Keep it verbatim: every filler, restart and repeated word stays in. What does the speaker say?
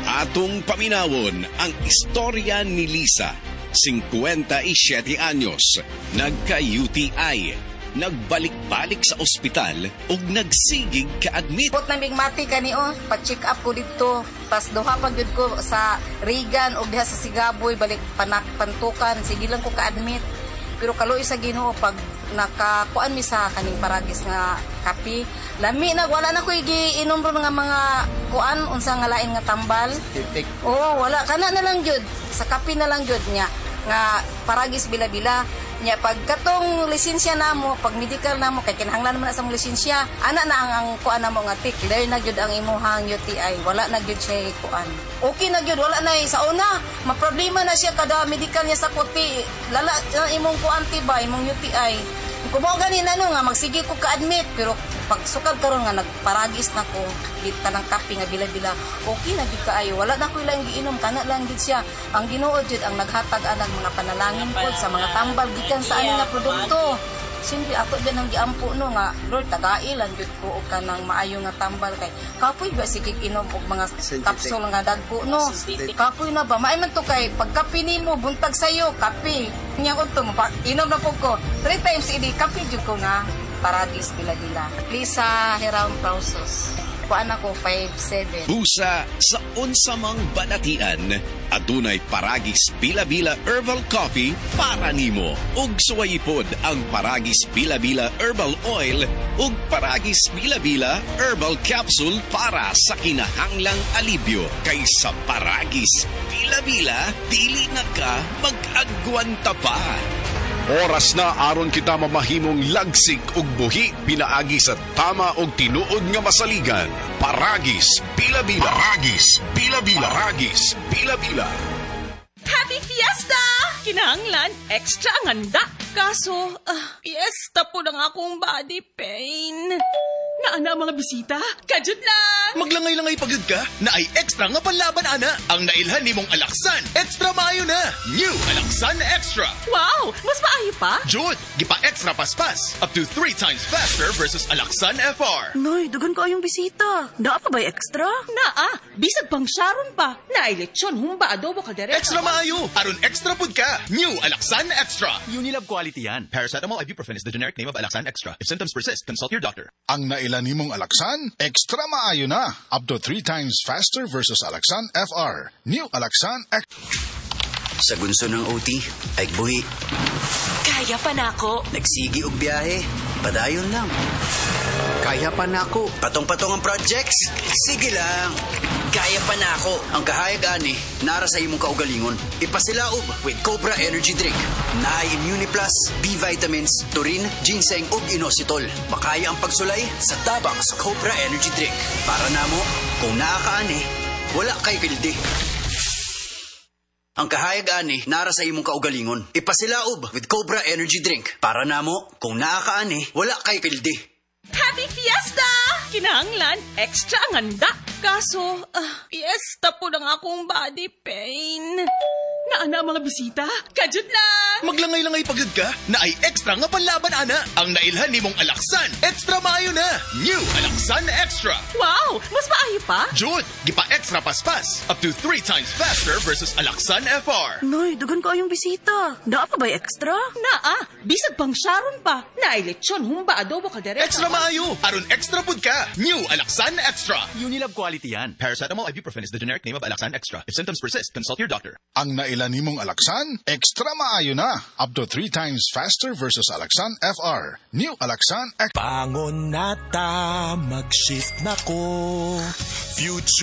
Atong paminawon ang istorya ni Lisa, fifty-seven anyos, nagka-U T I, nagbalik-balik sa ospital ug nagsigig ka-admit. Put naming mati kani o, pa-check up ko dito. Pas duha pa gyud ko sa Regan ug diha sa Sigaboy balik panak pantukan, sige lang ko ka-admit. Pero kaloy sa Ginoo pag nakakuan mi sa kaning paragis nga kape, lami na wala na ko giinom ron nga mga kuan unsa nga lain nga tambal. Oo, wala kana na lang gyud sa kape na lang gyud nya nga paragis bila-bila nya pag katong lisensya namo, pag medical namo kay kinahanglan man sa mong lisensya, ana na ang, ang kuan namo nga tik, dahil na gyud ang imuhang U T I, wala na gyud siya kuan. Okay na gyud, wala na sa una, maproblema na siya kada medical niya sa kuti, lala na imong kuan tibay, imong U T I. Kung mo ganin ano nga magsige ko ka-admit, pero pag sukad karon nga nagparagis na ko kita ng kape nga bila-bila, okay na gyud kaayo, wala na ko ilang giinom, kana lang gyud siya. Ang Ginoo gyud ang naghatag anang mga panalangin pod sa mga tambal gikan sa ani nga produkto. Siyempre ako din ang giampo no nga Lord tagailan gyud ko og kanang maayo nga tambal kay kapoy ba sige inom og mga capsule nga dagko no. Kapoy na ba maay man to kay pagkape nimo buntag sayo kape nya ko to inom na pud ko three times idi kape jud ko na paragis bila-bila. Lisa Heram Pausos. Kuan ako five seven. Busa sa unsamang banatian, adunay paragis bila-bila herbal coffee para nimo. Ug suwayipod ang paragis bila-bila herbal oil ug paragis bila-bila herbal capsule para sa kinahanglang alibyo. Kaysa paragis bila-bila, dili na ka mag-agwanta pa. Oras na aron kita mamahimong lagsik ug buhi pinaagi sa tama og tinuod nga masaligan. Paragis bila-bila. Paragis bila-bila. Paragis bila-bila. Happy Fiesta! Kinahanglan, extra ang handa. Kaso, uh, fiesta po ng akong body pain. Naana mga bisita? Kajud lang! Maglangay-langay pagod ka na ay extra nga panlaban, ana. Ang nailhan ni mong Alaksan, extra maayo na. New Alaksan Extra. Wow! Mas maayo pa? Jud, gipa extra paspas. Up to three times faster versus Alaksan F R. Noy, dugan ko ayong bisita. Naa pa ba'y extra? Naa, bisag pang Sharon pa. Naay lechon, humba, adobo, kaldereta. Extra maayo. Aron extra pud ka. New Alaksan Extra. Unilab quality yan. Paracetamol ibuprofen is the generic name of Alaksan Extra. If symptoms persist, consult your doctor. Ang nailan nimong Alaksan, extra maayo na. Up to three times faster versus Alaksan F R. New Alaksan Extra. Sa gunso ng O T, ay buhi. Kaya pa na ako. Nagsigi og biyahe, padayon lang. Kaya pa na ako. Patong-patong ang projects, sige lang. Kaya pa na ako. Ang kahayag ani, nara sa imong kaugalingon. Ipasilaob with Cobra Energy Drink. Naay Immuniplus, B-vitamins, taurine, ginseng ug inositol. Makaya ang pagsulay sa tabang sa Cobra Energy Drink. Para namo, kung nakakaani, wala kay pildi. Ang kahayag ani, nara sa imong kaugalingon. Ipasilaob with Cobra Energy Drink. Para namo, kung nakakaani, wala kay pildi. Happy Fiesta! Kinahanglan, extra ang handa. Kaso, uh, fiesta po ng akong body pain. Naana mga bisita? Kajud lang! Maglangay-langay pagod ka na ay extra nga panlaban, ana. Ang nailhan ni mong Alaksan, extra maayo na. New Alaksan Extra. Wow! Mas maayo pa? Jud, gipa extra paspas. Up to three times faster versus Alaksan F R. Noy, dugan ko ayong bisita. Naa pa ba'y extra? Naa, bisag pang Sharon pa. Naay lechon, humba, adobo, kaldereta. Extra maayo. Aron extra pud ka. New Alaksan Extra. Unilab quality yan. Paracetamol ibuprofen is the generic name of Alaksan Extra. If symptoms persist, consult your doctor. Ang nailan nimong Alaksan, extra maayo na. Up to three times faster versus Alaksan F R. New Alaksan Extra. Bangon na ta, mag-shift na ko. Future